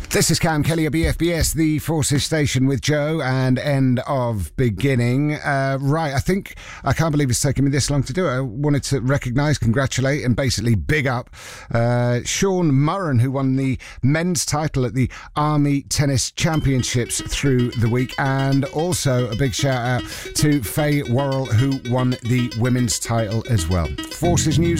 This is Cam Kelly at BFBS, the Forces Station with Joe, and end of beginning. Right, I can't believe it's taken me this long to do it. I wanted to recognise, congratulate, and basically big up Sean Murren, who won the men's title at the Army Tennis Championships through the week, and also a big shout out to Faye Worrell, who won the women's title as well. Forces News